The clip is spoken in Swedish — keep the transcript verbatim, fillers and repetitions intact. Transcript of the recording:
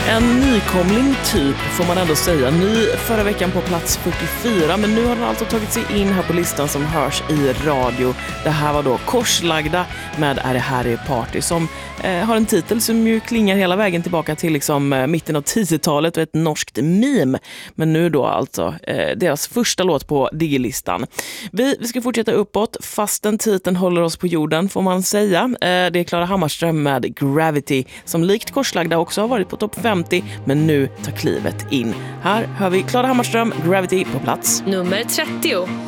En nykomling typ får man ändå säga. Ny förra veckan på plats fyrtiofyra, men nu har den alltså tagit sig in här på listan som hörs i radio. Det här var då Korslagda med Är det här är party, som eh, har en titel som ju klingar hela vägen tillbaka till liksom eh, mitten av tiotalet och ett norskt meme. Men nu då alltså eh, deras första låt på Digilistan. Vi, vi ska fortsätta uppåt fast den titeln håller oss på jorden, får man säga. Eh, det är Klara Hammarström med Gravity som likt Korslagda också har varit på topp femtio, men nu tar klivet in. Här hör vi Klara Hammarström, Gravity på plats nummer trettio.